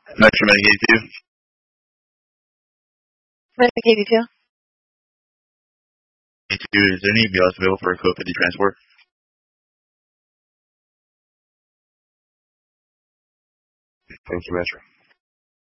Metro Medicaid 2. Medicaid 2. Is there any BLS available for Code 50 transport? Thank you, Metro.